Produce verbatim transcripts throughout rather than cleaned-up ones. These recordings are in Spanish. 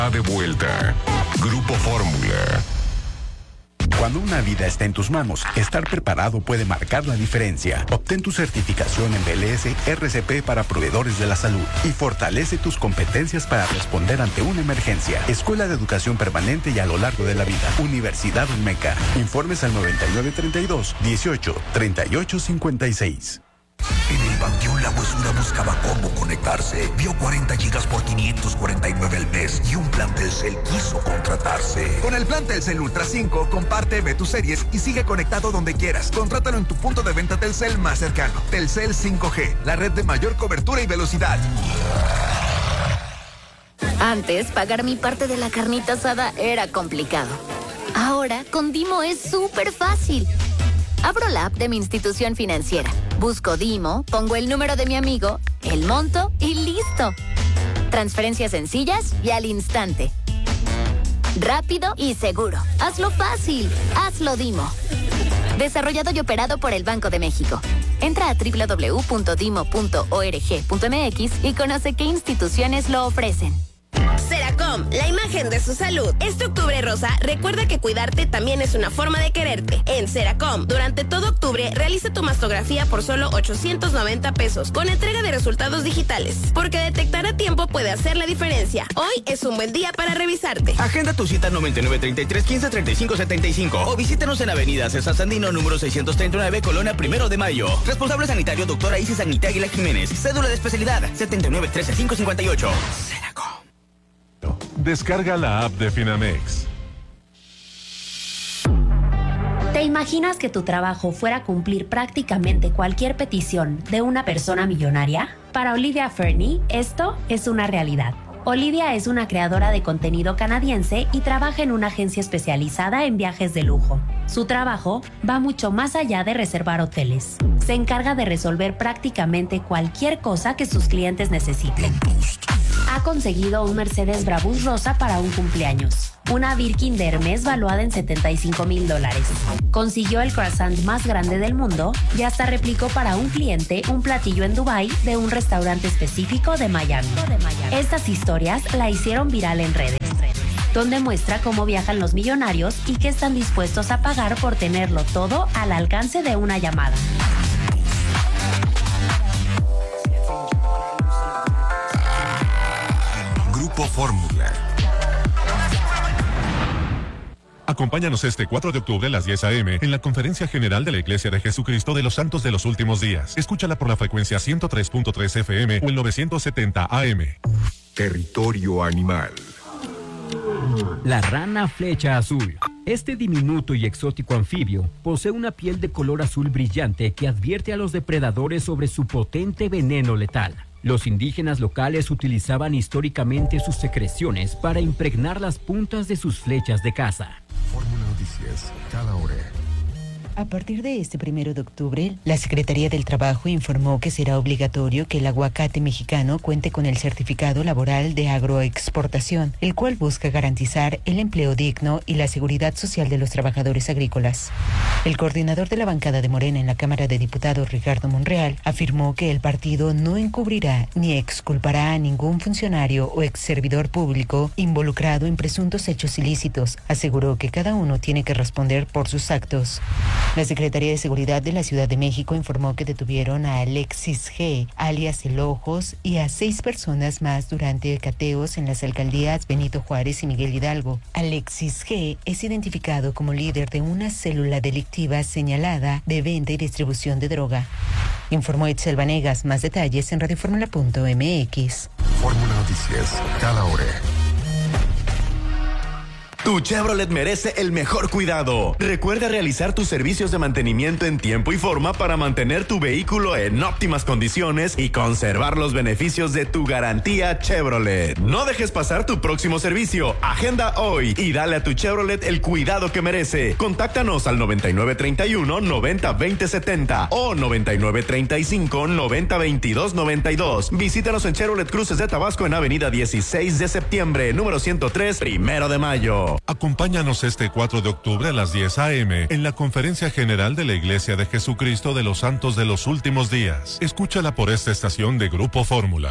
De vuelta. Grupo Fórmula. Cuando una vida está en tus manos, estar preparado puede marcar la diferencia. Obtén tu certificación en B L S R C P para proveedores de la salud y fortalece tus competencias para responder ante una emergencia. Escuela de Educación Permanente y a lo largo de la vida. Universidad Olmeca. Informes al noventa y nueve treinta y dos, dieciocho, treinta y ocho cincuenta y seis. En el Panteón La Huesura buscaba cómo conectarse. Vio cuarenta gigas por quinientos cuarenta y nueve al mes y un plan Telcel quiso contratarse. Con el plan Telcel Ultra cinco, comparte, ve tus series y sigue conectado donde quieras. Contrátalo en tu punto de venta Telcel más cercano. Telcel cinco G, la red de mayor cobertura y velocidad. Antes, pagar mi parte de la carnita asada era complicado. Ahora, con Dimo es súper fácil. Abro la app de mi institución financiera, busco Dimo, pongo el número de mi amigo, el monto y listo. Transferencias sencillas y al instante. Rápido y seguro. Hazlo fácil. Hazlo Dimo. Desarrollado y operado por el Banco de México. Entra a doble u doble u doble u punto dimo punto org punto m x y conoce qué instituciones lo ofrecen. Seracom, la imagen de su salud. Este octubre rosa, recuerda que cuidarte también es una forma de quererte. En Seracom, durante todo octubre, realiza tu mastografía por solo ochocientos noventa pesos, con entrega de resultados digitales. Porque detectar a tiempo puede hacer la diferencia. Hoy es un buen día para revisarte. Agenda tu cita noventa y nueve treinta y tres quince treinta y cinco setenta y cinco o visítanos en Avenida César Sandino, número seiscientos treinta y nueve, Colonia Primero de Mayo. Responsable sanitario, doctora Isis Agnita Águila Jiménez. Cédula de especialidad, setenta y nueve trece cinco cincuenta y ocho. Seracom. Descarga la app de Finamex. ¿Te imaginas que tu trabajo fuera a cumplir prácticamente cualquier petición de una persona millonaria? Para Olivia Fernie, esto es una realidad. Olivia es una creadora de contenido canadiense y trabaja en una agencia especializada en viajes de lujo. Su trabajo va mucho más allá de reservar hoteles. Se encarga de resolver prácticamente cualquier cosa que sus clientes necesiten. Ha conseguido un Mercedes Brabus rosa para un cumpleaños, una Birkin de Hermes valuada en setenta y cinco mil dólares. Consiguió el croissant más grande del mundo y hasta replicó para un cliente un platillo en Dubái de un restaurante específico de Miami. Estas historias la hicieron viral en redes, donde muestra cómo viajan los millonarios y qué están dispuestos a pagar por tenerlo todo al alcance de una llamada. Grupo Fórmula. Acompáñanos este cuatro de octubre a las diez a eme en la Conferencia General de la Iglesia de Jesucristo de los Santos de los Últimos Días. Escúchala por la frecuencia ciento tres punto tres efe eme o el novecientos setenta a eme. Territorio animal. La rana flecha azul. Este diminuto y exótico anfibio posee una piel de color azul brillante que advierte a los depredadores sobre su potente veneno letal. Los indígenas locales utilizaban históricamente sus secreciones para impregnar las puntas de sus flechas de caza. Fórmula Noticias, cada hora. A partir de este primero de octubre, la Secretaría del Trabajo informó que será obligatorio que el aguacate mexicano cuente con el certificado laboral de agroexportación, el cual busca garantizar el empleo digno y la seguridad social de los trabajadores agrícolas. El coordinador de la bancada de Morena en la Cámara de Diputados, Ricardo Monreal, afirmó que el partido no encubrirá ni exculpará a ningún funcionario o exservidor público involucrado en presuntos hechos ilícitos. Aseguró que cada uno tiene que responder por sus actos. La Secretaría de Seguridad de la Ciudad de México informó que detuvieron a Alexis G., alias El Ojos, y a seis personas más durante cateos en las alcaldías Benito Juárez y Miguel Hidalgo. Alexis G. es identificado como líder de una célula delictiva señalada de venta y distribución de droga. Informó Itzel Vanegas. Más detalles en radioformula punto eme equis. Fórmula Noticias, cada hora. Tu Chevrolet merece el mejor cuidado. Recuerda realizar tus servicios de mantenimiento en tiempo y forma para mantener tu vehículo en óptimas condiciones y conservar los beneficios de tu garantía Chevrolet. No dejes pasar tu próximo servicio. Agenda hoy y dale a tu Chevrolet el cuidado que merece. Contáctanos al noventa y nueve treinta y uno noventa veinte setenta o noventa y nueve treinta y cinco noventa veintidós noventa y dos. Visítanos en Chevrolet Cruces de Tabasco en Avenida dieciséis de septiembre, número ciento tres, Primero de Mayo. Acompáñanos este cuatro de octubre a las diez a eme en la Conferencia General de la Iglesia de Jesucristo de los Santos de los Últimos Días. Escúchala por esta estación de Grupo Fórmula.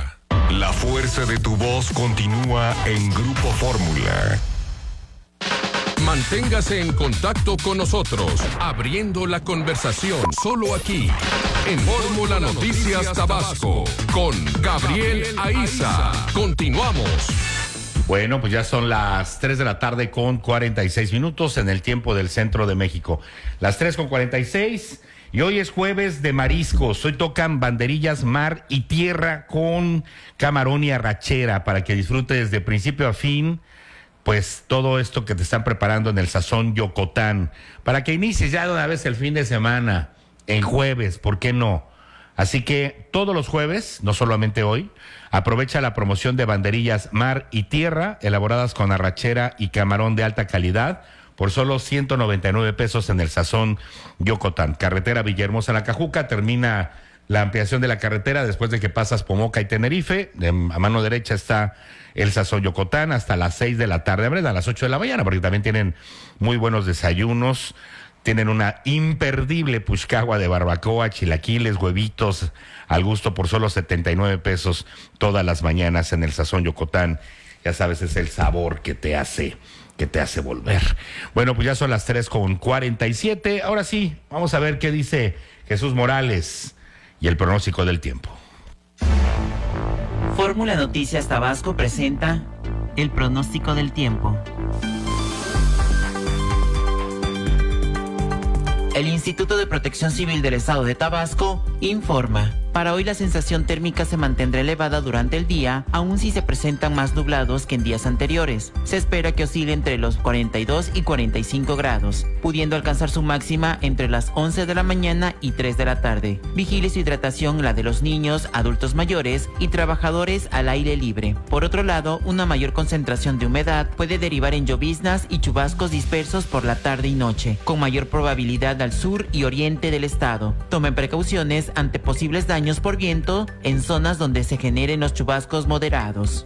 La fuerza de tu voz continúa en Grupo Fórmula. Manténgase en contacto con nosotros, abriendo la conversación solo aquí, en Fórmula Noticias Tabasco, con Gabriel Aiza. Continuamos. Bueno, pues ya son las tres de la tarde con cuarenta y seis minutos en el tiempo del centro de México. Las tres con cuarenta y seis y hoy es jueves de mariscos. Hoy tocan banderillas mar y tierra con camarón y arrachera para que disfrutes de principio a fin pues todo esto que te están preparando en el Sazón Yocotán, para que inicies ya de una vez el fin de semana, en jueves, ¿por qué no? Así que todos los jueves, no solamente hoy, aprovecha la promoción de banderillas mar y tierra, elaboradas con arrachera y camarón de alta calidad, por solo ciento noventa y nueve pesos en el Sazón Yocotán. Carretera Villahermosa La Cajuca, termina la ampliación de la carretera después de que pasas Pomoca y Tenerife. De, a mano derecha está el Sazón Yocotán hasta las seis de la tarde, a las ocho de la mañana, porque también tienen muy buenos desayunos. Tienen una imperdible puchcagua de barbacoa, chilaquiles, huevitos, al gusto por solo setenta y nueve pesos todas las mañanas en el Sazón Yocotán. Ya sabes, es el sabor que te hace, que te hace volver. Bueno, pues ya son las tres con cuarenta y siete. Ahora sí, vamos a ver qué dice Jesús Morales y el pronóstico del tiempo. Fórmula Noticias Tabasco presenta el pronóstico del tiempo. El Instituto de Protección Civil del Estado de Tabasco informa. Para hoy la sensación térmica se mantendrá elevada durante el día, aun si se presentan más nublados que en días anteriores. Se espera que oscile entre los cuarenta y dos y cuarenta y cinco grados, pudiendo alcanzar su máxima entre las once de la mañana y tres de la tarde. Vigile su hidratación, la de los niños, adultos mayores y trabajadores al aire libre. Por otro lado, una mayor concentración de humedad puede derivar en lloviznas y chubascos dispersos por la tarde y noche, con mayor probabilidad al sur y oriente del estado. Tomen precauciones ante posibles daños por viento en zonas donde se generen los chubascos moderados.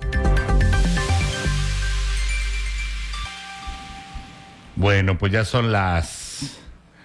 Bueno, pues ya son las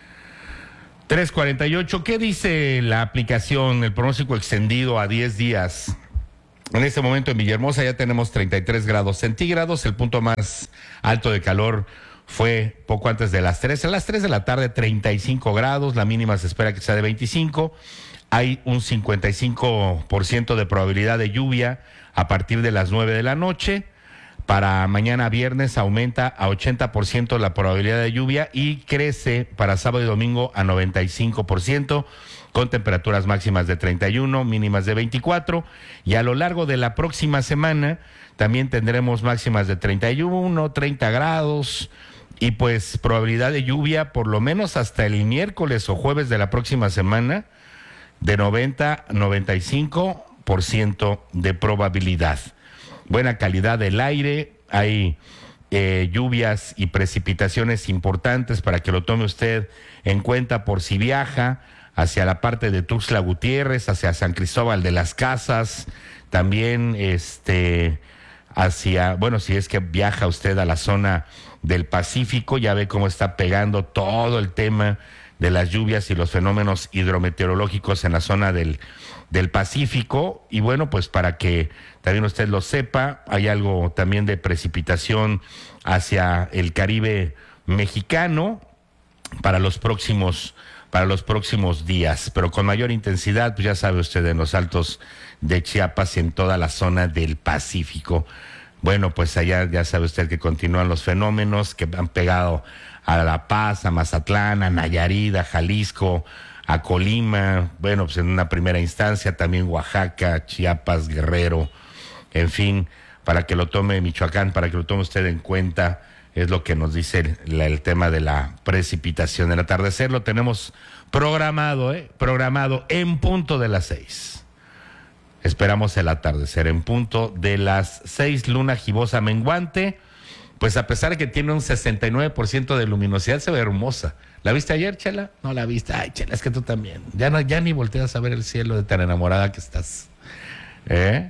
tres cuarenta y ocho. ¿Qué dice la aplicación, el pronóstico extendido a diez días? En este momento en Villahermosa ya tenemos treinta y tres grados centígrados. El punto más alto de calor fue poco antes de las tres. A las tres de la tarde, treinta y cinco grados. La mínima se espera que sea de veinticinco. Hay un cincuenta y cinco por ciento de probabilidad de lluvia a partir de las nueve de la noche. Para mañana viernes aumenta a ochenta por ciento la probabilidad de lluvia y crece para sábado y domingo a noventa y cinco por ciento, con temperaturas máximas de treinta y uno, mínimas de veinticuatro. Y a lo largo de la próxima semana también tendremos máximas de treinta y uno, treinta grados. Y pues probabilidad de lluvia por lo menos hasta el miércoles o jueves de la próxima semana de noventa a noventa y cinco por ciento de probabilidad. Buena calidad del aire, hay eh, lluvias y precipitaciones importantes para que lo tome usted en cuenta por si viaja hacia la parte de Tuxtla Gutiérrez, hacia San Cristóbal de las Casas, también este hacia, bueno, si es que viaja usted a la zona del Pacífico, ya ve cómo está pegando todo el tema de las lluvias y los fenómenos hidrometeorológicos en la zona del, del Pacífico. Y bueno, pues para que también usted lo sepa, hay algo también de precipitación hacia el Caribe mexicano para los próximos, para los próximos días, pero con mayor intensidad, pues ya sabe usted, en los altos de Chiapas y en toda la zona del Pacífico. Bueno, pues allá ya sabe usted que continúan los fenómenos que han pegado a La Paz, a Mazatlán, a Nayarit, a Jalisco, a Colima, bueno, pues en una primera instancia también Oaxaca, Chiapas, Guerrero, en fin, para que lo tome Michoacán, para que lo tome usted en cuenta, es lo que nos dice el, el tema de la precipitación. El atardecer lo tenemos programado, ¿eh? Programado en punto de las seis. Esperamos el atardecer en punto de las seis, luna gibosa menguante. Pues a pesar de que tiene un sesenta y nueve por ciento de luminosidad, se ve hermosa. ¿La viste ayer, Chela? No la viste. Ay, Chela, es que tú también. Ya no, ya ni volteas a ver el cielo de tan enamorada que estás. ¿Eh?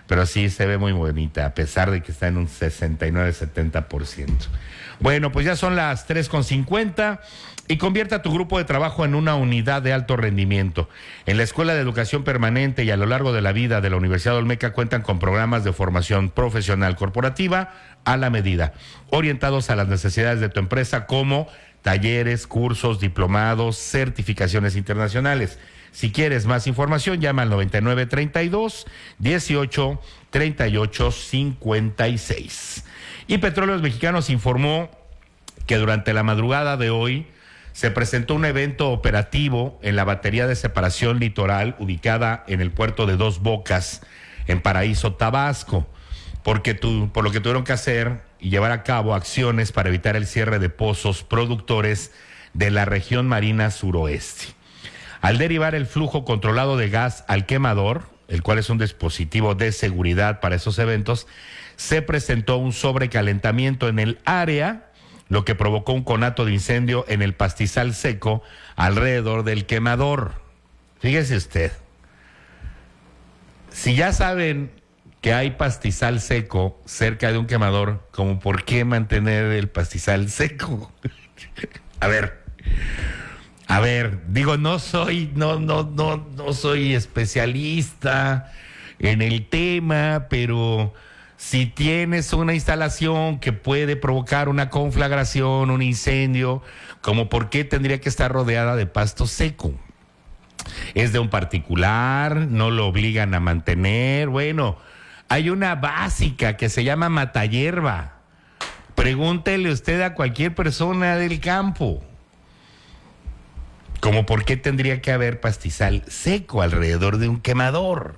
pero sí se ve muy bonita, a pesar de que está en un sesenta y nueve, setenta por ciento. Bueno, pues ya son las tres con cincuenta y convierta tu grupo de trabajo en una unidad de alto rendimiento. En la Escuela de Educación Permanente y a lo largo de la vida de la Universidad Olmeca cuentan con programas de formación profesional corporativa a la medida, orientados a las necesidades de tu empresa, como talleres, cursos, diplomados, certificaciones internacionales. Si quieres más información, llama al noventa y nueve, treinta y dos, dieciocho, treinta y ocho, cincuenta y seis. Y Petróleos Mexicanos informó que durante la madrugada de hoy se presentó un evento operativo en la batería de separación litoral ubicada en el puerto de Dos Bocas, en Paraíso, Tabasco, porque tu, por lo que tuvieron que hacer y llevar a cabo acciones para evitar el cierre de pozos productores de la región marina suroeste. Al derivar el flujo controlado de gas al quemador, el cual es un dispositivo de seguridad para esos eventos, se presentó un sobrecalentamiento en el área, lo que provocó un conato de incendio en el pastizal seco alrededor del quemador. Fíjese usted, si ya saben que hay pastizal seco cerca de un quemador, ¿cómo por qué mantener el pastizal seco? A ver, a ver, digo, no soy, no, no, no, no soy especialista en el tema, pero si tienes una instalación que puede provocar una conflagración, un incendio, ¿cómo por qué tendría que estar rodeada de pasto seco? Es de un particular, no lo obligan a mantener. Bueno, hay una básica que se llama matahierba. Pregúntele usted a cualquier persona del campo. ¿Cómo por qué tendría que haber pastizal seco alrededor de un quemador?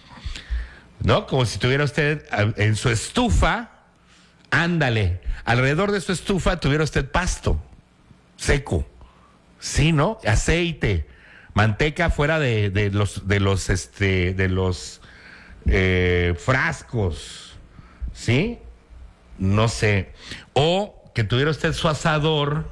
¿No? Como si tuviera usted en su estufa, ándale, alrededor de su estufa tuviera usted pasto seco. Sí, ¿no? Aceite, manteca fuera de, de los, de los, este, de los eh, frascos, ¿sí? No sé. O que tuviera usted su asador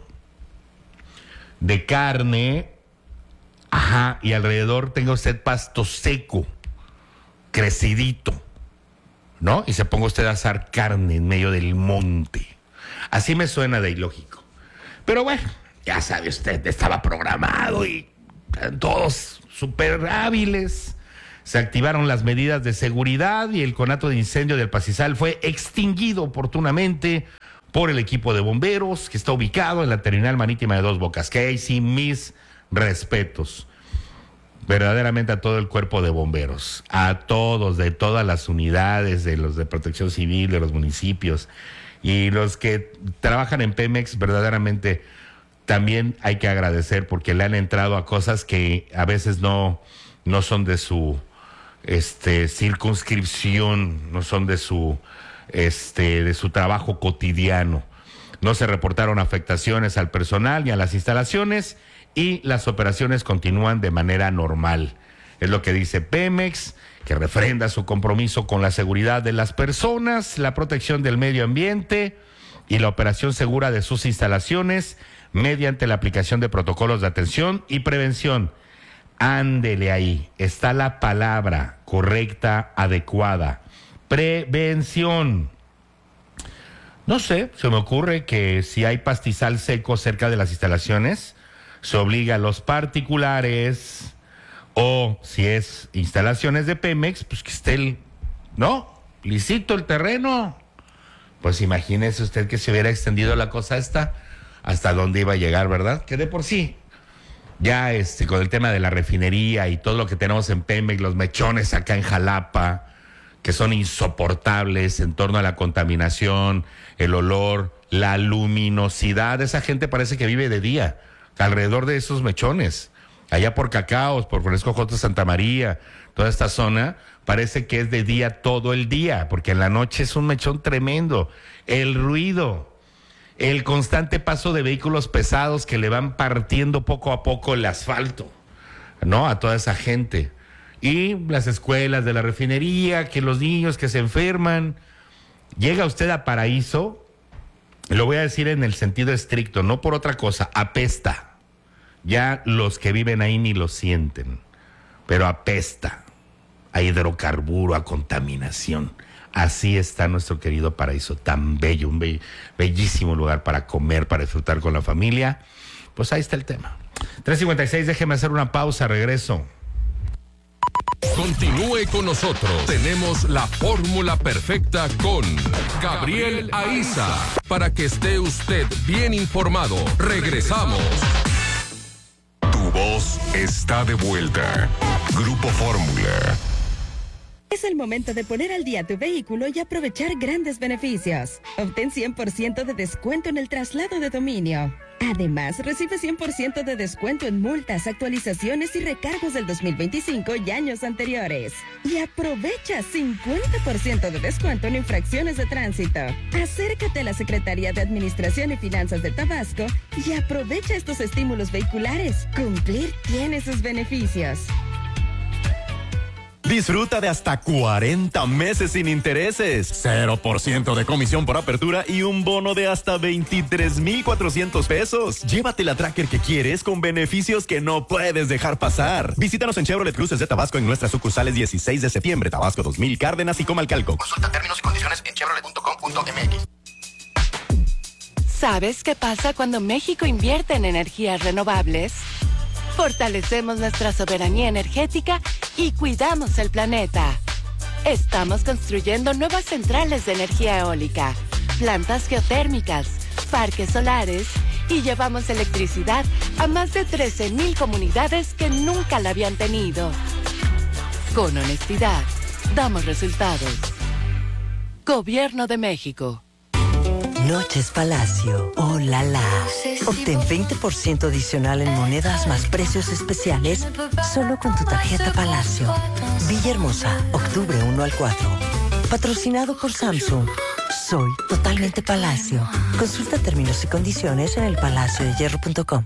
de carne, ajá, y alrededor tenga usted pasto seco, crecidito, ¿no? Y se ponga usted a asar carne en medio del monte. Así me suena de ilógico. Pero bueno, ya sabe usted, estaba programado y todos súper hábiles. Se activaron las medidas de seguridad y el conato de incendio del pastizal fue extinguido oportunamente por el equipo de bomberos que está ubicado en la terminal marítima de Dos Bocas. Que ahí sí, mis respetos verdaderamente a todo el cuerpo de bomberos, a todos, de todas las unidades, de los de protección civil, de los municipios y los que trabajan en Pemex. Verdaderamente también hay que agradecer porque le han entrado a cosas que a veces no, no son de su este, circunscripción, no son de su Este, de su trabajo cotidiano. No se reportaron afectaciones al personal ni a las instalaciones y las operaciones continúan de manera normal. Es lo que dice Pemex, que refrenda su compromiso con la seguridad de las personas, la protección del medio ambiente y la operación segura de sus instalaciones mediante la aplicación de protocolos de atención y prevención. Ándele ahí, está la palabra correcta, adecuada. Prevención. No sé, se me ocurre que si hay pastizal seco cerca de las instalaciones, se obliga a los particulares, o si es instalaciones de Pemex, pues que esté el, ¿no? Licito el terreno. Pues imagínese usted que se hubiera extendido la cosa esta, hasta dónde iba a llegar, ¿verdad? Que de por sí, ya este, con el tema de la refinería y todo lo que tenemos en Pemex, los mechones acá en Jalapa, que son insoportables en torno a la contaminación, el olor, la luminosidad. Esa gente parece que vive de día, alrededor de esos mechones. Allá por Cacaos, por Francisco J. Santa María, toda esta zona, parece que es de día todo el día, porque en la noche es un mechón tremendo. El ruido, el constante paso de vehículos pesados que le van partiendo poco a poco el asfalto, ¿no? A toda esa gente. Y las escuelas de la refinería, que los niños que se enferman. Llega usted a Paraíso, lo voy a decir en el sentido estricto, no por otra cosa, apesta. Ya los que viven ahí ni lo sienten, pero apesta. a hidrocarburo, a contaminación. Así está nuestro querido paraíso, tan bello, un be- bellísimo lugar para comer, para disfrutar con la familia. Pues ahí está el tema. tres cincuenta y seis, déjeme hacer una pausa, regreso. Continúe con nosotros. Tenemos la fórmula perfecta con Gabriel Aiza. Para que esté usted bien informado. Regresamos. Tu voz está de vuelta. Grupo Fórmula. Es el momento de poner al día tu vehículo y aprovechar grandes beneficios. Obtén cien por ciento de descuento en el traslado de dominio. Además, recibe cien por ciento de descuento en multas, actualizaciones y recargos del dos mil veinticinco y años anteriores. Y aprovecha cincuenta por ciento de descuento en infracciones de tránsito. Acércate a la Secretaría de Administración y Finanzas de Tabasco y aprovecha estos estímulos vehiculares. Cumplir tiene sus beneficios. Disfruta de hasta cuarenta meses sin intereses, cero por ciento de comisión por apertura y un bono de hasta veintitrés mil cuatrocientos pesos. Llévate la Tracker que quieres con beneficios que no puedes dejar pasar. Visítanos en Chevrolet Cruces de Tabasco en nuestras sucursales dieciséis de septiembre, Tabasco dos mil, Cárdenas y Comalcalco. Consulta términos y condiciones en chevrolet punto com punto m x. ¿Sabes qué pasa cuando México invierte en energías renovables? Fortalecemos nuestra soberanía energética y cuidamos el planeta. Estamos construyendo nuevas centrales de energía eólica, plantas geotérmicas, parques solares y llevamos electricidad a más de trece mil comunidades que nunca la habían tenido. Con honestidad, damos resultados. Gobierno de México. Noches Palacio. ¡Oh, la, la! Obtén veinte por ciento adicional en monedas más precios especiales solo con tu tarjeta Palacio. Villahermosa, octubre uno al cuatro. Patrocinado por Samsung. Soy totalmente Palacio. Consulta términos y condiciones en el palacio de hierro punto com.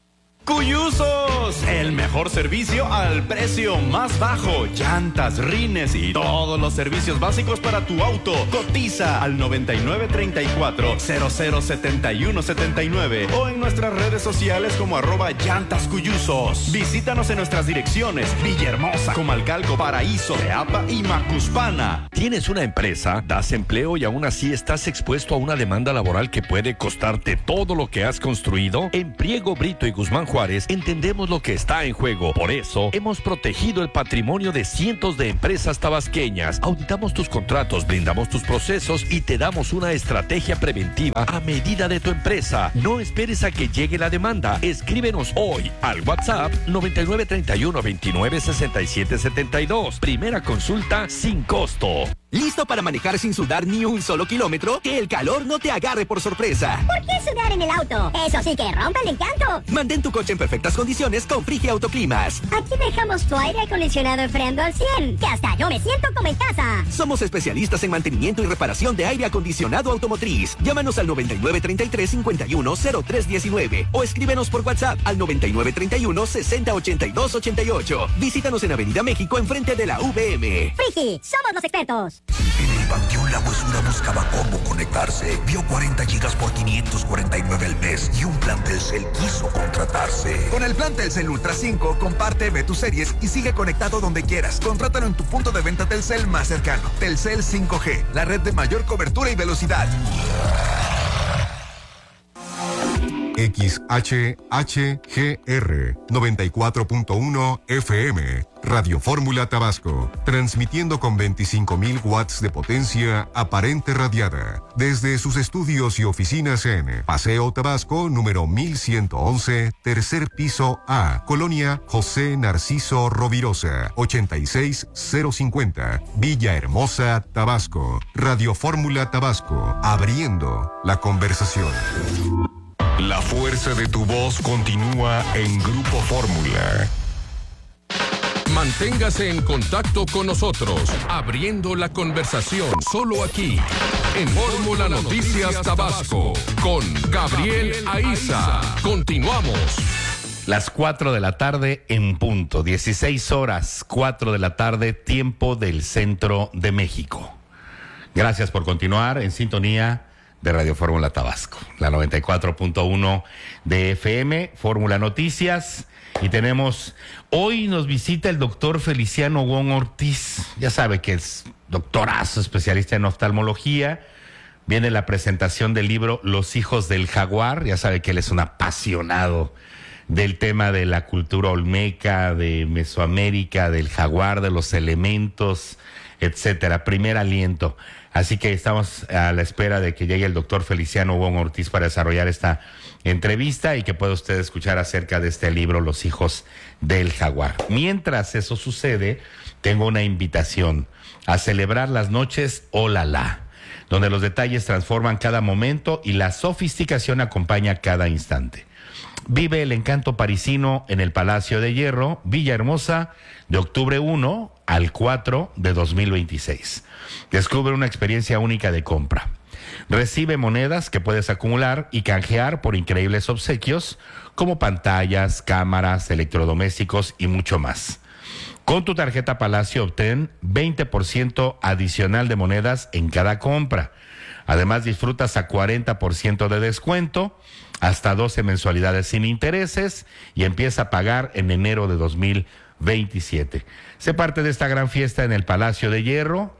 ¡Cuyusos! El mejor servicio al precio más bajo. Llantas, rines y todos los servicios básicos para tu auto. Cotiza al noventa y nueve treinta y cuatro cero cero setenta y uno setenta y nueve o en nuestras redes sociales como arroba llantas cuyusos. Visítanos en nuestras direcciones: Villahermosa, Comalcalco, Paraíso, Teapa y Macuspana. ¿Tienes una empresa? ¿Das empleo y aún así estás expuesto a una demanda laboral que puede costarte todo lo que has construido? En Priego, Brito y Guzmán Juárez entendemos lo que está en juego. Por eso hemos protegido el patrimonio de cientos de empresas tabasqueñas. Auditamos tus contratos, blindamos tus procesos y te damos una estrategia preventiva a medida de tu empresa. No esperes a que llegue la demanda. Escríbenos hoy al WhatsApp noventa y nueve treinta y uno veintinueve sesenta y siete setenta y dos. Primera consulta sin costo. ¿Listo para manejar sin sudar ni un solo kilómetro? Que el calor no te agarre por sorpresa. ¿Por qué sudar en el auto? Eso sí que rompe el encanto. Mantén tu coche en perfectas condiciones con Frigia Autoclimas. Aquí dejamos tu aire acondicionado enfriando al cien, que hasta yo me siento como en casa. Somos especialistas en mantenimiento y reparación de aire acondicionado automotriz. Llámanos al noventa y nueve treinta y tres cincuenta y uno cero tres diecinueve o escríbenos por WhatsApp al noventa y nueve treinta y uno sesenta ochenta y dos ochenta y ocho. Visítanos en Avenida México enfrente de la V M. Frigi, somos los expertos. En el Panteón La Huesura buscaba cómo conectarse. Vio cuarenta gigas por quinientos cuarenta y nueve al mes y un plan Telcel quiso contratarse. Con el plan Telcel Ultra cinco, comparte, ve tus series y sigue conectado donde quieras. Contrátalo en tu punto de venta Telcel más cercano. Telcel cinco G, la red de mayor cobertura y velocidad. X H H G R noventa y cuatro punto uno F M, Radio Fórmula Tabasco, transmitiendo con veinticinco mil watts de potencia aparente radiada, desde sus estudios y oficinas en Paseo Tabasco, número mil ciento once, tercer piso A, Colonia José Narciso Rovirosa, ochenta y seis cero cincuenta, Villahermosa, Tabasco. Radio Fórmula Tabasco, abriendo la conversación. La fuerza de tu voz continúa en Grupo Fórmula. Manténgase en contacto con nosotros, abriendo la conversación solo aquí, en Fórmula Noticias Tabasco, con Gabriel Aiza. Continuamos. Las cuatro de la tarde en punto, dieciséis horas, cuatro de la tarde, tiempo del centro de México. Gracias por continuar en sintonía de Radio Fórmula Tabasco, la noventa y cuatro punto uno de F M, Fórmula Noticias. Y tenemos, hoy nos visita el doctor Feliciano Wong Ortiz, ya sabe que es doctorazo, especialista en oftalmología. Viene la presentación del libro Los hijos del jaguar, ya sabe que él es un apasionado del tema de la cultura olmeca, de Mesoamérica, del jaguar, de los elementos, etcétera. Primer aliento. Así que estamos a la espera de que llegue el doctor Feliciano Wong Ortiz para desarrollar esta entrevista y que pueda usted escuchar acerca de este libro, Los hijos del jaguar. Mientras eso sucede, tengo una invitación a celebrar las noches Olala, donde los detalles transforman cada momento y la sofisticación acompaña cada instante. Vive el encanto parisino en el Palacio de Hierro, Villahermosa, de octubre primero al cuatro de dos mil veintiséis. Descubre una experiencia única de compra. Recibe monedas que puedes acumular y canjear por increíbles obsequios como pantallas, cámaras, electrodomésticos y mucho más. Con tu tarjeta Palacio obtén veinte por ciento adicional de monedas en cada compra. Además disfrutas a cuarenta por ciento de descuento, hasta doce mensualidades sin intereses y empieza a pagar en enero de dos mil veintisiete. Sé parte de esta gran fiesta en el Palacio de Hierro,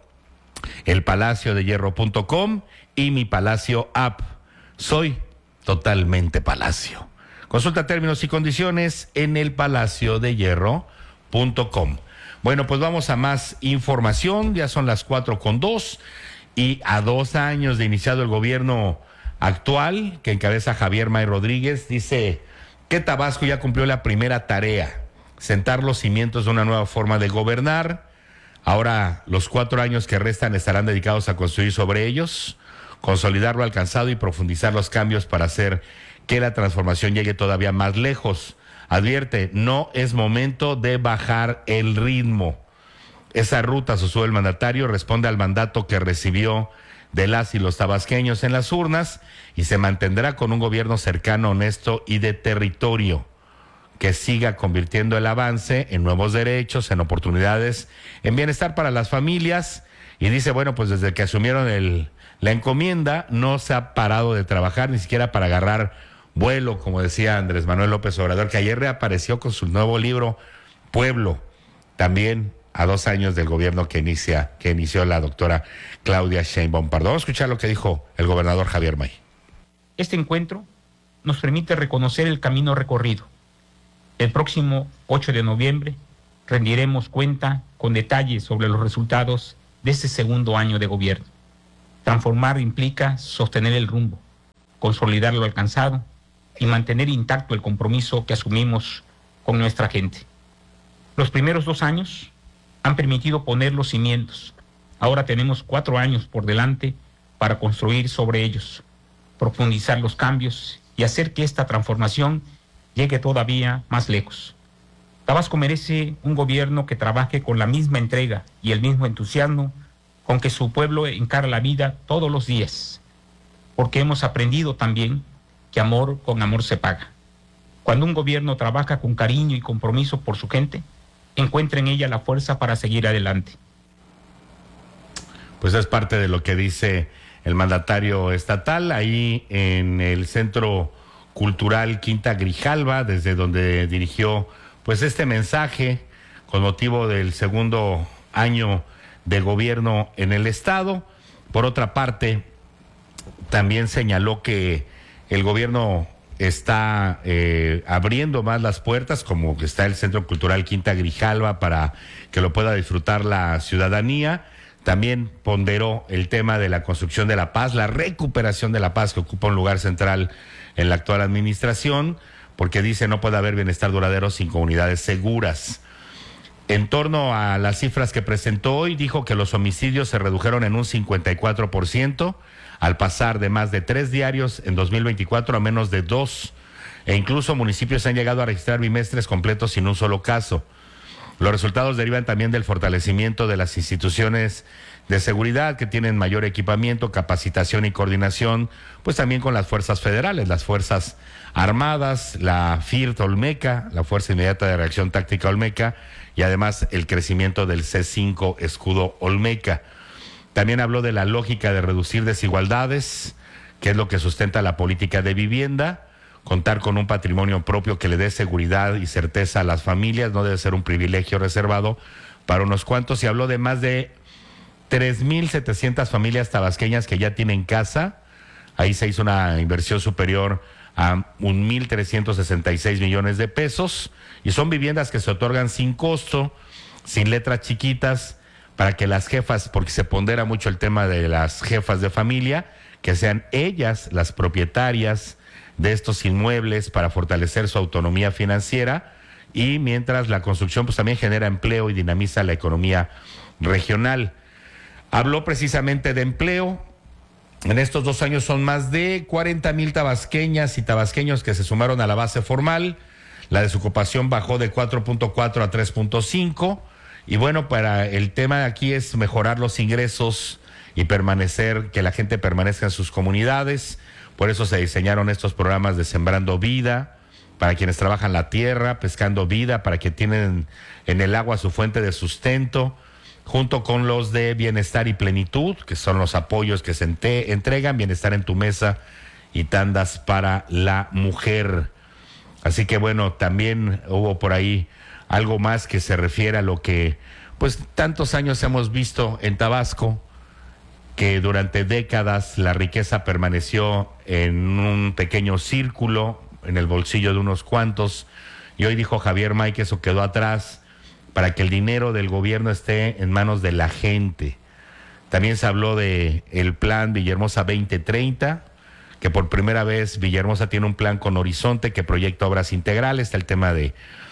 el palacio de hierro punto com y mi Palacio app. Soy totalmente Palacio. Consulta términos y condiciones en el palacio de hierro punto com. Bueno, pues vamos a más información. Ya son las cuatro con dos y a dos años de iniciado el gobierno actual que encabeza Javier May Rodríguez, dice que Tabasco ya cumplió la primera tarea: sentar los cimientos de una nueva forma de gobernar. Ahora los cuatro años que restan estarán dedicados a construir sobre ellos, consolidar lo alcanzado y profundizar los cambios para hacer que la transformación llegue todavía más lejos. Advierte, no es momento de bajar el ritmo. Esa ruta, sostuvo el mandatario, responde al mandato que recibió de las y los tabasqueños en las urnas y se mantendrá con un gobierno cercano, honesto y de territorio, que siga convirtiendo el avance en nuevos derechos, en oportunidades, en bienestar para las familias. Y dice, bueno, pues desde que asumieron el, la encomienda, no se ha parado de trabajar, ni siquiera para agarrar vuelo, como decía Andrés Manuel López Obrador, que ayer reapareció con su nuevo libro, Pueblo, también a dos años del gobierno que inicia, que inició la doctora Claudia Sheinbaum Pardo. Vamos a escuchar lo que dijo el gobernador Javier May. Este encuentro nos permite reconocer el camino recorrido. El próximo ocho de noviembre rendiremos cuenta con detalles sobre los resultados de este segundo año de gobierno. Transformar implica sostener el rumbo, consolidar lo alcanzado y mantener intacto el compromiso que asumimos con nuestra gente. Los primeros dos años han permitido poner los cimientos. Ahora tenemos cuatro años por delante para construir sobre ellos, profundizar los cambios y hacer que esta transformación llegue todavía más lejos. Tabasco merece un gobierno que trabaje con la misma entrega y el mismo entusiasmo con que su pueblo encara la vida todos los días, porque hemos aprendido también que amor con amor se paga. Cuando un gobierno trabaja con cariño y compromiso por su gente, encuentra en ella la fuerza para seguir adelante. Pues es parte de lo que dice el mandatario estatal ahí en el Centro Cultural Quinta Grijalva, desde donde dirigió pues este mensaje con motivo del segundo año de gobierno en el estado. Por otra parte, también señaló que el gobierno está eh, abriendo más las puertas, como que está el Centro Cultural Quinta Grijalva, para que lo pueda disfrutar la ciudadanía. También ponderó el tema de la construcción de la paz, la recuperación de la paz, que ocupa un lugar central en la actual administración, porque dice no puede haber bienestar duradero sin comunidades seguras. En torno a las cifras que presentó hoy, dijo que los homicidios se redujeron en un cincuenta y cuatro por ciento, al pasar de más de tres diarios en dos mil veinticuatro a menos de dos, e incluso municipios han llegado a registrar bimestres completos sin un solo caso. Los resultados derivan también del fortalecimiento de las instituciones de seguridad, que tienen mayor equipamiento, capacitación y coordinación, pues también con las fuerzas federales, las fuerzas armadas, la F I R T Olmeca, la Fuerza Inmediata de Reacción Táctica Olmeca, y además el crecimiento del C cinco Escudo Olmeca. También habló de la lógica de reducir desigualdades, que es lo que sustenta la política de vivienda, contar con un patrimonio propio que le dé seguridad y certeza a las familias, no debe ser un privilegio reservado para unos cuantos. Y habló de más de tres mil setecientas familias tabasqueñas que ya tienen casa. Ahí se hizo una inversión superior a un mil trescientos sesenta y seis millones de pesos, y son viviendas que se otorgan sin costo, sin letras chiquitas, para que las jefas, porque se pondera mucho el tema de las jefas de familia, que sean ellas las propietarias de estos inmuebles para fortalecer su autonomía financiera, y mientras la construcción pues también genera empleo y dinamiza la economía regional. Habló precisamente de empleo. En estos dos años son más de cuarenta mil tabasqueñas y tabasqueños que se sumaron a la base formal. La desocupación bajó de cuatro punto cuatro a tres punto cinco. Y bueno, para el tema aquí es mejorar los ingresos y permanecer, que la gente permanezca en sus comunidades. Por eso se diseñaron estos programas de Sembrando Vida, para quienes trabajan la tierra, Pescando Vida, para que tienen en el agua su fuente de sustento, junto con los de Bienestar y Plenitud, que son los apoyos que se ente- entregan, Bienestar en tu Mesa y tandas para la mujer. Así que bueno, también hubo por ahí algo más que se refiere a lo que pues tantos años hemos visto en Tabasco, que durante décadas la riqueza permaneció en un pequeño círculo, en el bolsillo de unos cuantos, y hoy dijo Javier May que eso quedó atrás, para que el dinero del gobierno esté en manos de la gente. También se habló de el plan Villahermosa veinte treinta, que por primera vez Villahermosa tiene un plan con horizonte que proyecta obras integrales. Está el tema de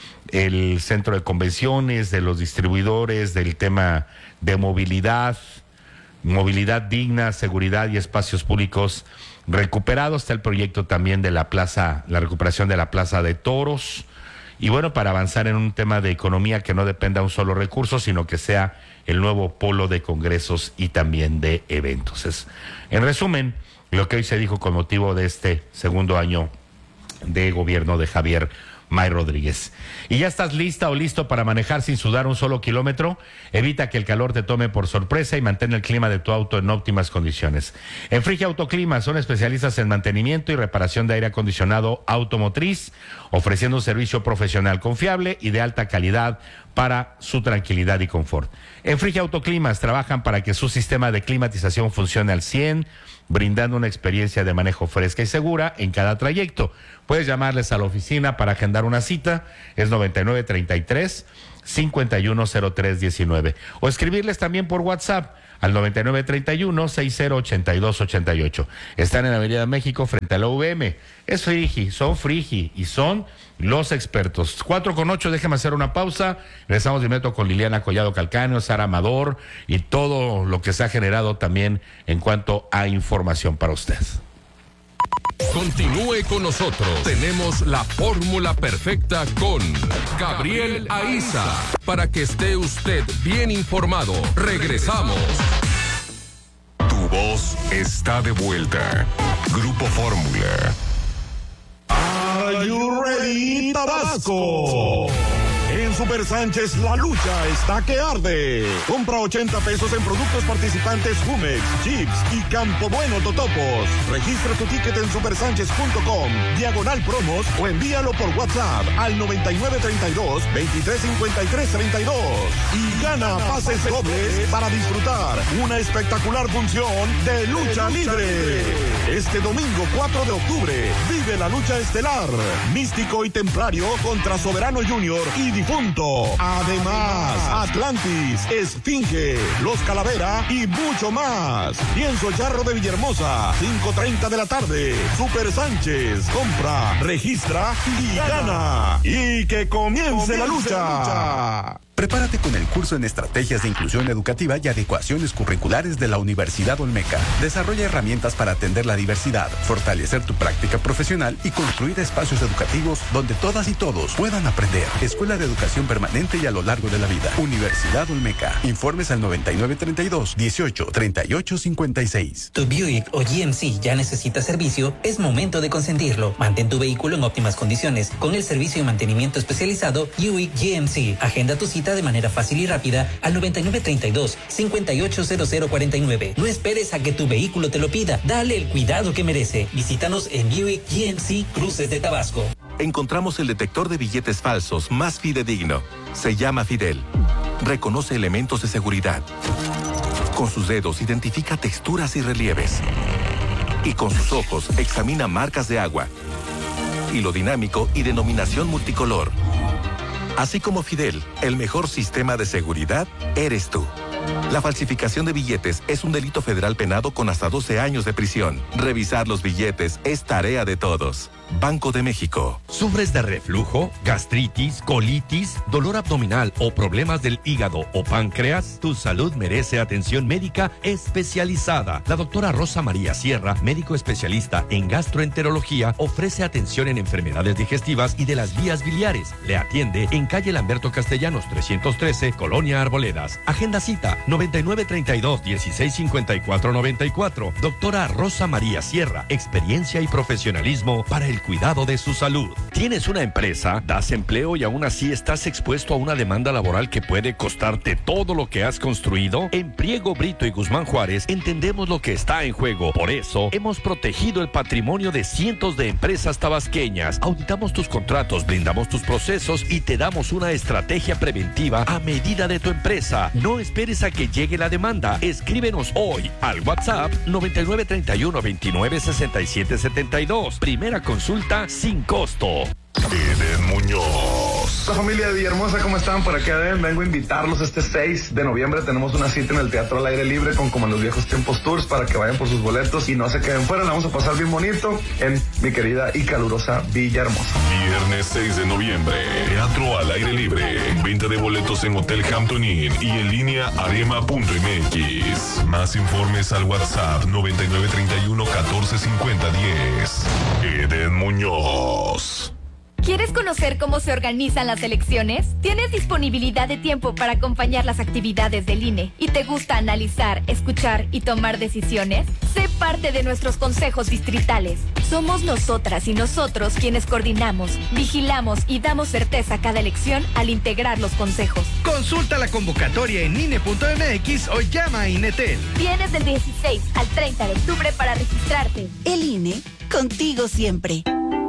el centro de convenciones, de los distribuidores, del tema de movilidad, movilidad digna, seguridad y espacios públicos recuperados. Está el proyecto también de la plaza, la recuperación de la Plaza de Toros. Y bueno, para avanzar en un tema de economía que no dependa de un solo recurso, sino que sea el nuevo polo de congresos y también de eventos. Es, en resumen, lo que hoy se dijo con motivo de este segundo año de gobierno de Javier May Rodríguez. ¿Y ya estás lista o listo para manejar sin sudar un solo kilómetro? Evita que el calor te tome por sorpresa y mantén el clima de tu auto en óptimas condiciones. En Frigia Autoclima son especialistas en mantenimiento y reparación de aire acondicionado automotriz, ofreciendo un servicio profesional confiable y de alta calidad para su tranquilidad y confort. En Frigia Autoclimas trabajan para que su sistema de climatización funcione al cien, brindando una experiencia de manejo fresca y segura en cada trayecto. Puedes llamarles a la oficina para agendar una cita, es noventa y nueve treinta y tres, cincuenta y uno cero tres diecinueve, o escribirles también por WhatsApp al noventa y nueve treinta y uno, sesenta ochenta y dos ochenta y ocho. Están en la Avenida México frente a la U V M. Es Frigi, son Frigi y son los expertos. cuatro con ocho, déjeme hacer una pausa. Regresamos de inmediato con Liliana Collado Calcáneo, Sara Amador y todo lo que se ha generado también en cuanto a información para usted. Continúe con nosotros. Tenemos la fórmula perfecta con Gabriel Aiza para que esté usted bien informado. Regresamos. Tu voz está de vuelta. Grupo Fórmula. Are you ready, Tabasco? En Super Sánchez la lucha está que arde. Compra ochenta pesos en productos participantes Jumex, Chips y Campo Bueno Totopos. Registra tu ticket en supersánchez punto com, diagonal promos, o envíalo por WhatsApp al noventa y nueve treinta y dos, veintitrés cincuenta y tres treinta y dos. Y gana pases dobles para disfrutar una espectacular función de lucha libre. Este domingo cuatro de octubre vive la lucha estelar. Místico y Templario contra Soberano Junior y Difunto. Además, Atlantis, Esfinge, Los Calavera y mucho más. Pienso Charro de Villahermosa, cinco treinta de la tarde. Super Sánchez, compra, registra y gana. Y que comience, comience la lucha. La lucha. Prepárate con el curso en Estrategias de Inclusión Educativa y Adecuaciones Curriculares de la Universidad Olmeca. Desarrolla herramientas para atender la diversidad, fortalecer tu práctica profesional y construir espacios educativos donde todas y todos puedan aprender. Escuela de Educación Permanente y a lo largo de la vida. Universidad Olmeca. Informes al noventa y nueve treinta y dos, dieciocho treinta y ocho cincuenta y seis. ¿Tu Buick o G M C ya necesita servicio? Es momento de consentirlo. Mantén tu vehículo en óptimas condiciones con el servicio de mantenimiento especializado Buick G M C. Agenda tu cita Solicita de manera fácil y rápida al noventa y nueve treinta y dos, cincuenta y ocho cero cero cuarenta y nueve. No esperes a que tu vehículo te lo pida. Dale el cuidado que merece. Visítanos en Buick G M C Cruces de Tabasco. Encontramos el detector de billetes falsos más fidedigno. Se llama Fidel. Reconoce elementos de seguridad. Con sus dedos identifica texturas y relieves. Y con sus ojos examina marcas de agua, hilo dinámico y denominación multicolor. Así como Fidel, el mejor sistema de seguridad eres tú. La falsificación de billetes es un delito federal penado con hasta doce años de prisión. Revisar los billetes es tarea de todos. Banco de México. ¿Sufres de reflujo, gastritis, colitis, dolor abdominal o problemas del hígado o páncreas? Tu salud merece atención médica especializada. La doctora Rosa María Sierra, médico especialista en gastroenterología, ofrece atención en enfermedades digestivas y de las vías biliares. Le atiende en calle Lamberto Castellanos trescientos trece, Colonia Arboledas. Agenda cita noventa y nueve treinta y dos, dieciséis cincuenta y cuatro noventa y cuatro. Doctora Rosa María Sierra, experiencia y profesionalismo para el cuidado de su salud. ¿Tienes una empresa? ¿Das empleo y aún así estás expuesto a una demanda laboral que puede costarte todo lo que has construido? En Priego, Brito y Guzmán Juárez entendemos lo que está en juego. Por eso, hemos protegido el patrimonio de cientos de empresas tabasqueñas. Auditamos tus contratos, blindamos tus procesos y te damos una estrategia preventiva a medida de tu empresa. No esperes a que llegue la demanda. Escríbenos hoy al WhatsApp noventa y nueve treinta y uno, veintinueve sesenta y siete setenta y dos. Primera consulta sin costo. Eden Muñoz. La familia de Villahermosa, ¿cómo están? Por acá Eden, vengo a invitarlos este seis de noviembre. Tenemos una cita en el Teatro al Aire Libre con Como en los Viejos Tiempos Tours para que vayan por sus boletos y no se queden fuera. La vamos a pasar bien bonito en mi querida y calurosa Villahermosa. Viernes seis de noviembre, Teatro al Aire Libre. Venta de boletos en Hotel Hampton Inn y en línea arema punto m x. Más informes al WhatsApp noventa y nueve treinta y uno, catorce cincuenta, diez. Eden Muñoz. ¿Quieres conocer cómo se organizan las elecciones? ¿Tienes disponibilidad de tiempo para acompañar las actividades del I N E y te gusta analizar, escuchar y tomar decisiones? Sé parte de nuestros consejos distritales. Somos nosotras y nosotros quienes coordinamos, vigilamos y damos certeza a cada elección al integrar los consejos. Consulta la convocatoria en I N E punto m x o llama a INETEL. Tienes del dieciséis al treinta de octubre para registrarte. El I N E, contigo siempre.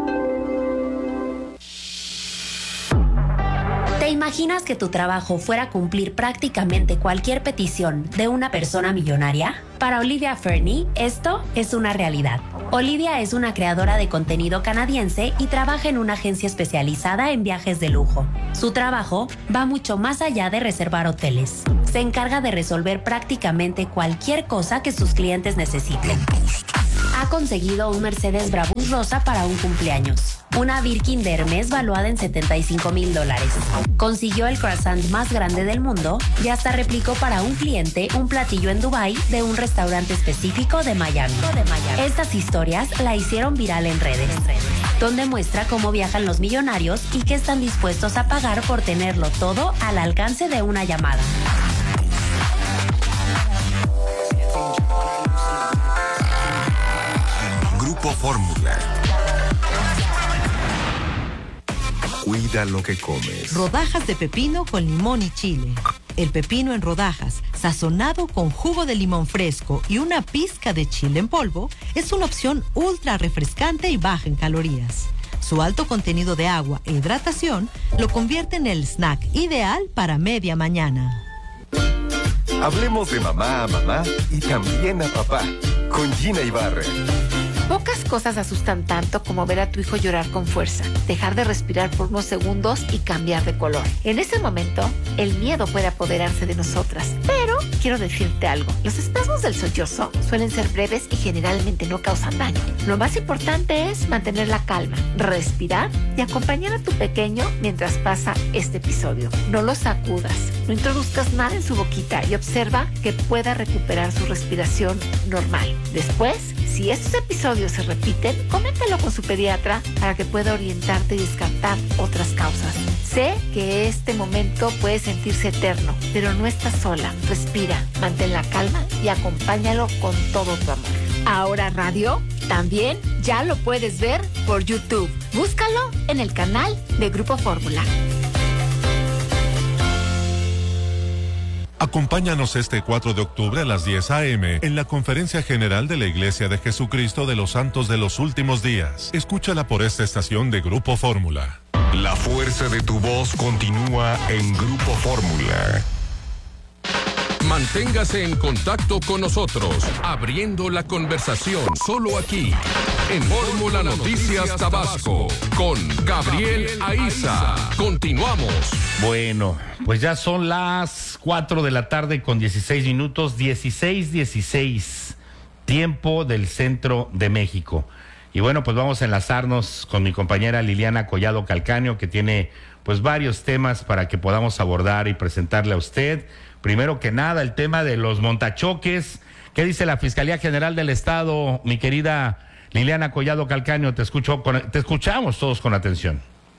¿Te imaginas que tu trabajo fuera cumplir prácticamente cualquier petición de una persona millonaria? Para Olivia Fernie, esto es una realidad. Olivia es una creadora de contenido canadiense y trabaja en una agencia especializada en viajes de lujo. Su trabajo va mucho más allá de reservar hoteles. Se encarga de resolver prácticamente cualquier cosa que sus clientes necesiten. Ha conseguido un Mercedes Brabus rosa para un cumpleaños, una Birkin de Hermes valuada en setenta y cinco mil dólares. Consiguió el croissant más grande del mundo y hasta replicó para un cliente un platillo en Dubái de un restaurante específico de Miami. Estas historias la hicieron viral en redes, donde muestra cómo viajan los millonarios y qué están dispuestos a pagar por tenerlo todo al alcance de una llamada. Grupo Fórmula. Cuida lo que comes. Rodajas de pepino con limón y chile. El pepino en rodajas, sazonado con jugo de limón fresco y una pizca de chile en polvo, es una opción ultra refrescante y baja en calorías. Su alto contenido de agua e hidratación lo convierte en el snack ideal para media mañana. Hablemos de mamá a mamá y también a papá, con Gina Ibarra. Pocas cosas asustan tanto como ver a tu hijo llorar con fuerza, dejar de respirar por unos segundos y cambiar de color. En ese momento, el miedo puede apoderarse de nosotras. Pero quiero decirte algo. Los espasmos del sollozo suelen ser breves y generalmente no causan daño. Lo más importante es mantener la calma, respirar y acompañar a tu pequeño mientras pasa este episodio. No lo sacudas, no introduzcas nada en su boquita y observa que pueda recuperar su respiración normal. Después, si estos episodios se repiten, coméntalo con su pediatra para que pueda orientarte y descartar otras causas. Sé que este momento puede sentirse eterno, pero no estás sola. Respira, mantén la calma y acompáñalo con todo tu amor. Ahora Radio también ya lo puedes ver por YouTube. Búscalo en el canal de Grupo Fórmula. Acompáñanos este cuatro de octubre a las diez a eme en la Conferencia General de la Iglesia de Jesucristo de los Santos de los Últimos Días. Escúchala por esta estación de Grupo Fórmula. La fuerza de tu voz continúa en Grupo Fórmula. Manténgase en contacto con nosotros, abriendo la conversación solo aquí, en Fórmula Noticias Tabasco, con Gabriel Aiza. Continuamos. Bueno, pues ya son las cuatro de la tarde con dieciséis minutos, dieciséis dieciséis, tiempo del centro de México. Y bueno, pues vamos a enlazarnos con mi compañera Liliana Collado Calcaño, que tiene pues varios temas para que podamos abordar y presentarle a usted. Primero que nada, el tema de los montachoques. ¿Qué dice la Fiscalía General del Estado, mi querida Liliana Collado Calcaño? Te escucho, con, te escuchamos todos con atención.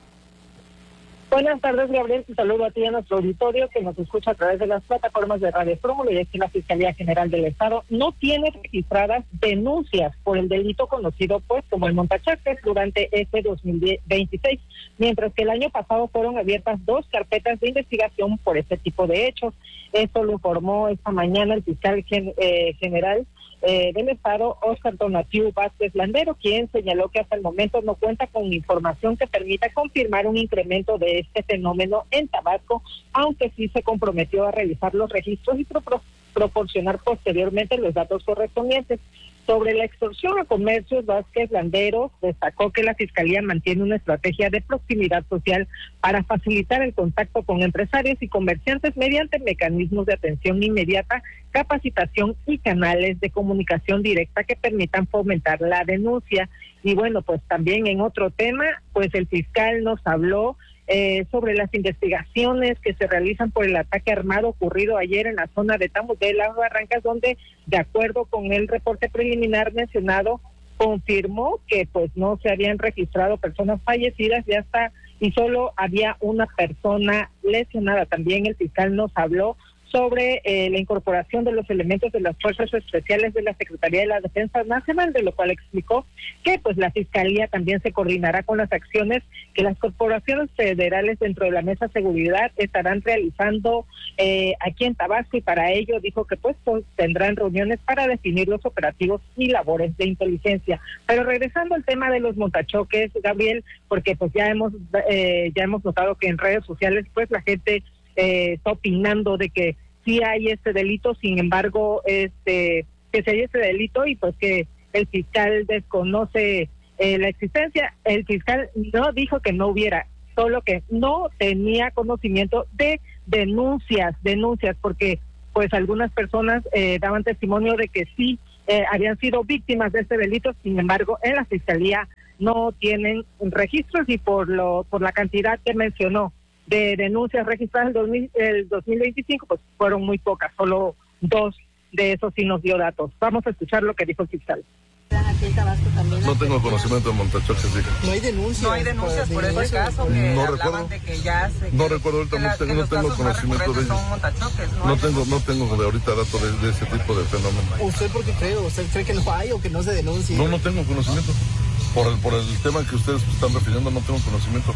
Buenas tardes, Gabriel. Te saludo a ti y a nuestro auditorio que nos escucha a través de las plataformas de Radio Fórmula, y es que la Fiscalía General del Estado no tiene registradas denuncias por el delito conocido pues como el montachoques durante este dos mil veintiséis, mientras que el año pasado fueron abiertas dos carpetas de investigación por este tipo de hechos. Esto lo informó esta mañana el fiscal gen, eh, general Eh, del Estado, Óscar Donatiu Vázquez Landero, quien señaló que hasta el momento no cuenta con información que permita confirmar un incremento de este fenómeno en Tabasco, aunque sí se comprometió a revisar los registros y pro proporcionar posteriormente los datos correspondientes. Sobre la extorsión a comercios, Vázquez Landero destacó que la Fiscalía mantiene una estrategia de proximidad social para facilitar el contacto con empresarios y comerciantes mediante mecanismos de atención inmediata, capacitación y canales de comunicación directa que permitan fomentar la denuncia. Y bueno, pues también en otro tema, pues el fiscal nos habló Eh, sobre las investigaciones que se realizan por el ataque armado ocurrido ayer en la zona de Tamus de las Barrancas, donde, de acuerdo con el reporte preliminar mencionado, confirmó que pues no se habían registrado personas fallecidas y hasta y solo había una persona lesionada. También el fiscal nos habló sobre eh, la incorporación de los elementos de las fuerzas especiales de la Secretaría de la Defensa Nacional, de lo cual explicó que pues la Fiscalía también se coordinará con las acciones que las corporaciones federales dentro de la Mesa Seguridad estarán realizando eh, aquí en Tabasco, y para ello dijo que pues, pues tendrán reuniones para definir los operativos y labores de inteligencia. Pero regresando al tema de los montachoques, Gabriel, porque pues ya hemos eh, ya hemos notado que en redes sociales pues la gente Eh, está opinando de que sí hay este delito, sin embargo, este que se hay este delito y pues que el fiscal desconoce eh, la existencia. El fiscal no dijo que no hubiera, solo que no tenía conocimiento de denuncias, denuncias, porque pues algunas personas eh, daban testimonio de que sí eh, habían sido víctimas de este delito, sin embargo, en la Fiscalía no tienen registros, y por lo por la cantidad que mencionó de denuncias registradas en el dos mil veinticinco, pues fueron muy pocas, solo dos de esos sí nos dio datos. Vamos a escuchar lo que dijo el fiscal. Aquí en Tabasco también. No tengo conocimiento de montachoques, sí. No hay denuncias. No hay denuncias por, por ese caso. Que no recuerdo. De que ya se, no recuerdo ahorita, no tengo, no tengo conocimiento de ellos. No, no tengo, no tengo de ahorita datos de, de ese tipo de fenómeno. ¿Usted por qué cree? ¿Usted cree que no hay o que no se denuncia? No, no tengo conocimiento. Por el, por el tema que ustedes están refiriendo, no tengo conocimiento.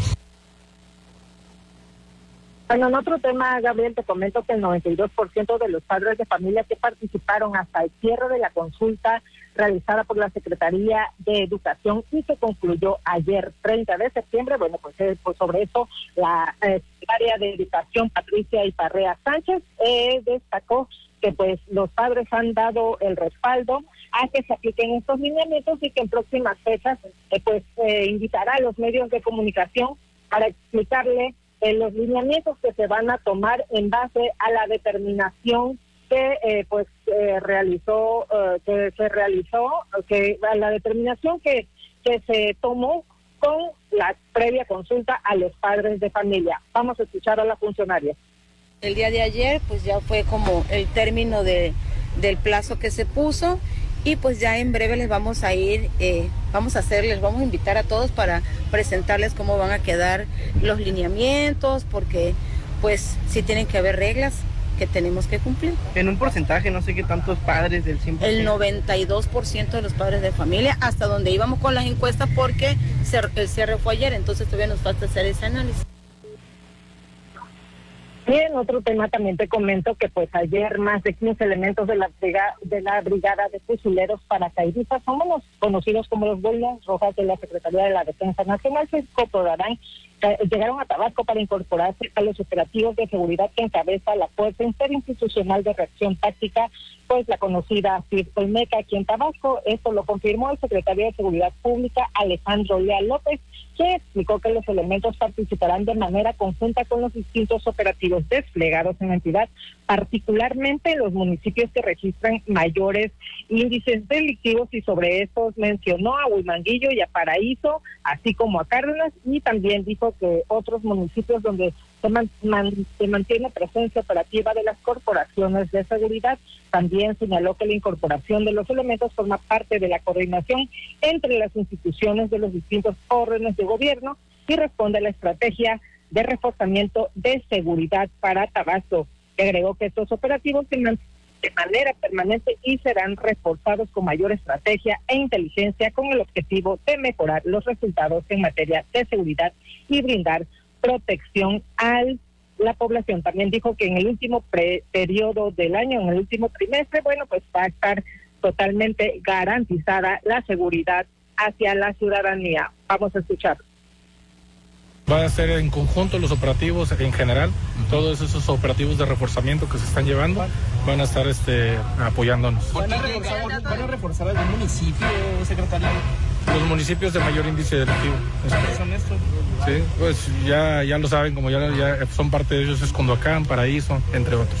Bueno, en otro tema, Gabriel, te comento que el noventa y dos por ciento de los padres de familia que participaron hasta el cierre de la consulta realizada por la Secretaría de Educación y se concluyó ayer treinta de septiembre, bueno, pues, eh, pues sobre eso la eh, secretaria de Educación, Patricia Iparrea Sánchez, eh, destacó que pues los padres han dado el respaldo a que se apliquen estos lineamientos y que en próximas fechas eh, pues eh, invitará a los medios de comunicación para explicarle Eh, los lineamientos que se van a tomar en base a la determinación que eh, pues eh, realizó eh, que se realizó que a la determinación que que se tomó con la previa consulta a los padres de familia. Vamos a escuchar a la funcionaria. El día de ayer pues ya fue como el término de del plazo que se puso, y pues ya en breve les vamos a ir, eh, vamos a hacerles, vamos a invitar a todos para presentarles cómo van a quedar los lineamientos, porque pues sí tienen que haber reglas que tenemos que cumplir. En un porcentaje, no sé qué tantos padres del cien por ciento. El noventa y dos por ciento de los padres de familia, hasta donde íbamos con las encuestas, porque el cierre fue ayer, entonces todavía nos falta hacer ese análisis. Y en otro tema también te comento que pues ayer más de quince elementos de la brigada de, la brigada de fusileros paracaidistas, somos conocidos como los Boinas Rojas de la Secretaría de la Defensa Nacional, se incorporarán, eh, llegaron a Tabasco para incorporarse a los operativos de seguridad que encabeza la Fuerza Interinstitucional de Reacción Táctica, pues la conocida F I R Olmeca aquí en Tabasco. Esto lo confirmó el secretario de Seguridad Pública, Alejandro Leal López, que explicó que los elementos participarán de manera conjunta con los distintos operativos desplegados en la entidad, particularmente en los municipios que registran mayores índices delictivos, y sobre estos mencionó a Huimanguillo y a Paraíso, así como a Cárdenas, y también dijo que otros municipios donde se, man, man, se mantiene presencia operativa de las corporaciones de seguridad. También señaló que la incorporación de los elementos forma parte de la coordinación entre las instituciones de los distintos órdenes de gobierno y responde a la estrategia de reforzamiento de seguridad para Tabasco. Agregó que estos operativos se mantienen de manera permanente y serán reforzados con mayor estrategia e inteligencia con el objetivo de mejorar los resultados en materia de seguridad y brindar protección a la población. También dijo que en el último pre periodo del año, en el último trimestre, bueno, pues va a estar totalmente garantizada la seguridad hacia la ciudadanía. Vamos a escuchar. Va a ser en conjunto los operativos en general, todos esos operativos de reforzamiento que se están llevando van a estar este, apoyándonos. ¿Van a reforzar, ¿Van a reforzar algún municipio, secretario? Los municipios de mayor índice delictivo. ¿Cuáles son estos? Sí, pues ya, ya lo saben, como ya, ya son parte de ellos, es Condoacán, Paraíso, entre otros.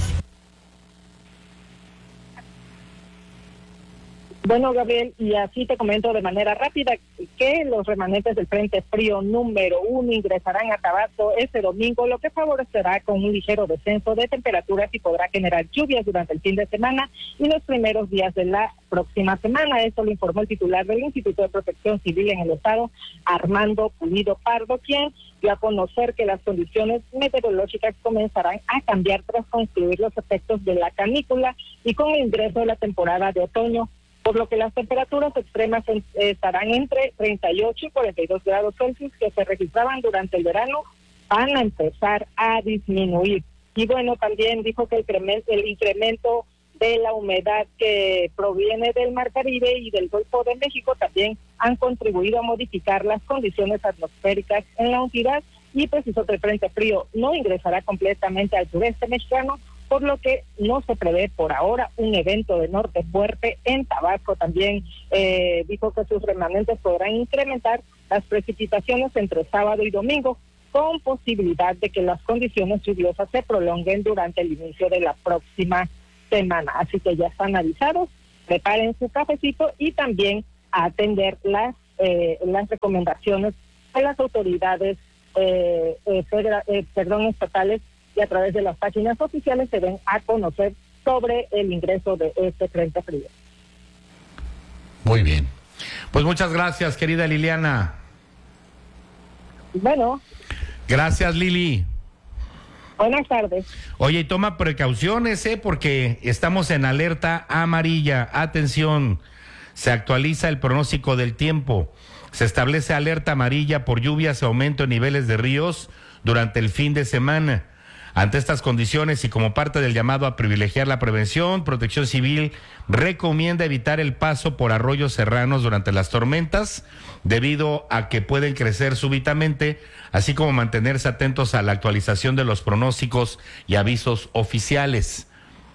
Bueno, Gabriel, y así te comento de manera rápida que los remanentes del Frente Frío número uno ingresarán a Tabasco este domingo, lo que favorecerá con un ligero descenso de temperaturas y podrá generar lluvias durante el fin de semana y los primeros días de la próxima semana. Esto lo informó el titular del Instituto de Protección Civil en el estado, Armando Pulido Pardo, quien dio a conocer que las condiciones meteorológicas comenzarán a cambiar tras concluir los efectos de la canícula y con el ingreso de la temporada de otoño, por lo que las temperaturas extremas estarán entre treinta y ocho y cuarenta y dos grados Celsius que se registraban durante el verano, van a empezar a disminuir. Y bueno, también dijo que el incremento, el incremento de la humedad que proviene del Mar Caribe y del Golfo de México también han contribuido a modificar las condiciones atmosféricas en la entidad, y precisó que el Frente Frío no ingresará completamente al sureste mexicano, por lo que no se prevé por ahora un evento de norte fuerte en Tabasco. También eh, dijo que sus remanentes podrán incrementar las precipitaciones entre sábado y domingo, con posibilidad de que las condiciones lluviosas se prolonguen durante el inicio de la próxima semana. Así que ya están avisados, preparen su cafecito y también a atender las, eh, las recomendaciones de las autoridades eh, eh, federa, eh, perdón, estatales, y a través de las páginas oficiales se ven a conocer sobre el ingreso de este frente frío. Muy bien. Pues muchas gracias, querida Liliana. Bueno. Gracias, Lili. Buenas tardes. Oye, y toma precauciones, ¿eh? Porque estamos en alerta amarilla. Atención, se actualiza el pronóstico del tiempo. Se establece alerta amarilla por lluvias y aumento en niveles de ríos durante el fin de semana. Ante estas condiciones y como parte del llamado a privilegiar la prevención, Protección Civil recomienda evitar el paso por arroyos serranos durante las tormentas, debido a que pueden crecer súbitamente, así como mantenerse atentos a la actualización de los pronósticos y avisos oficiales.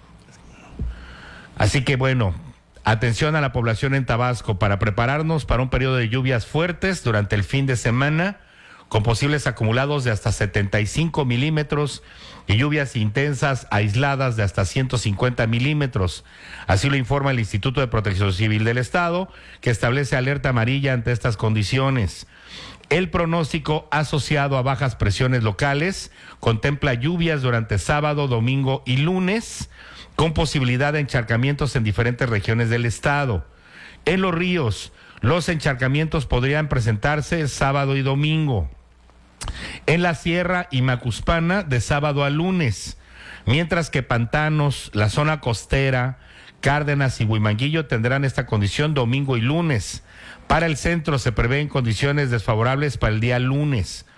Así que bueno, atención a la población en Tabasco para prepararnos para un periodo de lluvias fuertes durante el fin de semana, con posibles acumulados de hasta setenta y cinco milímetros y lluvias intensas aisladas de hasta ciento cincuenta milímetros. Así lo informa el Instituto de Protección Civil del Estado, que establece alerta amarilla ante estas condiciones. El pronóstico asociado a bajas presiones locales contempla lluvias durante sábado, domingo y lunes, con posibilidad de encharcamientos en diferentes regiones del estado. En los ríos, los encharcamientos podrían presentarse sábado y domingo. En la Sierra y Macuspana de sábado a lunes, mientras que pantanos, la zona costera, Cárdenas y Huimanguillo tendrán esta condición domingo y lunes. Para el centro se prevén condiciones desfavorables para el día lunes.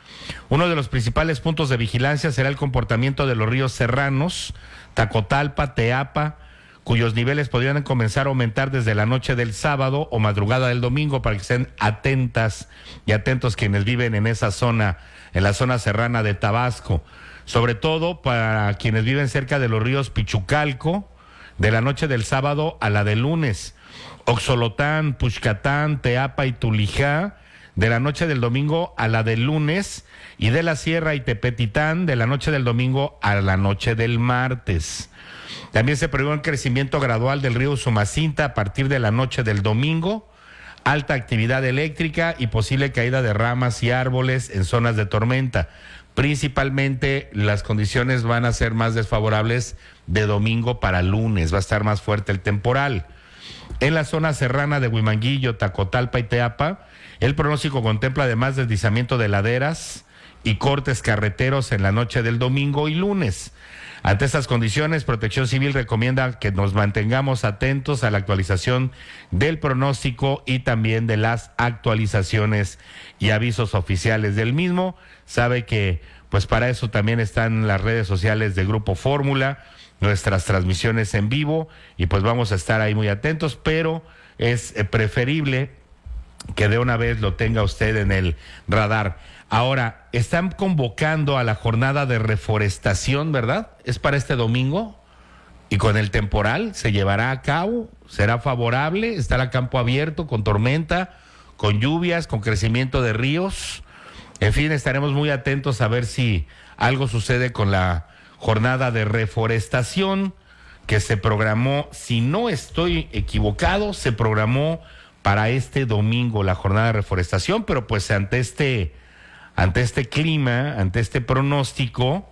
Uno de los principales puntos de vigilancia será el comportamiento de los ríos serranos, Tacotalpa, Teapa, cuyos niveles podrían comenzar a aumentar desde la noche del sábado o madrugada del domingo, para que estén atentas y atentos quienes viven en esa zona, en la zona serrana de Tabasco. Sobre todo para quienes viven cerca de los ríos Pichucalco, de la noche del sábado a la del lunes, Oxolotán, Puxcatán, Teapa y Tulijá, de la noche del domingo a la del lunes, y de la Sierra y Tepetitán, de la noche del domingo a la noche del martes. También se prevé un crecimiento gradual del río Usumacinta a partir de la noche del domingo, alta actividad eléctrica y posible caída de ramas y árboles en zonas de tormenta. Principalmente las condiciones van a ser más desfavorables de domingo para lunes, va a estar más fuerte el temporal. En la zona serrana de Huimanguillo, Tacotalpa y Teapa, el pronóstico contempla además deslizamiento de laderas y cortes carreteros en la noche del domingo y lunes. Ante estas condiciones, Protección Civil recomienda que nos mantengamos atentos a la actualización del pronóstico y también de las actualizaciones y avisos oficiales del mismo. Sabe que pues para eso también están las redes sociales de Grupo Fórmula, nuestras transmisiones en vivo, y pues vamos a estar ahí muy atentos, pero es preferible que de una vez lo tenga usted en el radar. Ahora, están convocando a la jornada de reforestación, ¿verdad? Es para este domingo, y con el temporal se llevará a cabo, será favorable, estará campo abierto, con tormenta, con lluvias, con crecimiento de ríos. En fin, estaremos muy atentos a ver si algo sucede con la jornada de reforestación que se programó, si no estoy equivocado, se programó para este domingo la jornada de reforestación, pero pues ante este... Ante este clima, ante este pronóstico,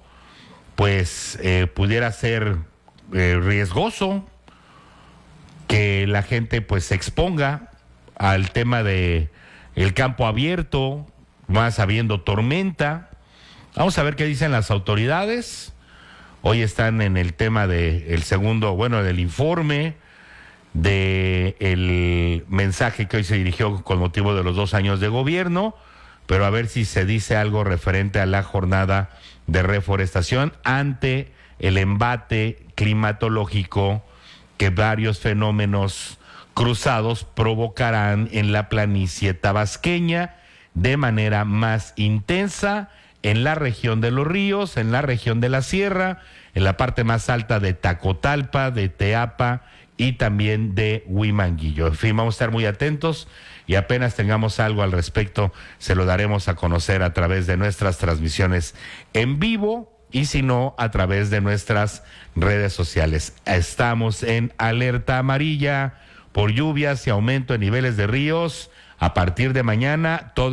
pues eh, pudiera ser eh, riesgoso que la gente pues se exponga al tema de el campo abierto, más habiendo tormenta. Vamos a ver qué dicen las autoridades. Hoy están en el tema de el segundo, bueno, del informe, de el mensaje que hoy se dirigió con motivo de los dos años de gobierno, pero a ver si se dice algo referente a la jornada de reforestación ante el embate climatológico que varios fenómenos cruzados provocarán en la planicie tabasqueña de manera más intensa, en la región de los ríos, en la región de la sierra, en la parte más alta de Tacotalpa, de Teapa y también de Huimanguillo. En fin, vamos a estar muy atentos y apenas tengamos algo al respecto, se lo daremos a conocer a través de nuestras transmisiones en vivo y si no, a través de nuestras redes sociales. Estamos en alerta amarilla por lluvias y aumento de niveles de ríos. A partir de mañana, todo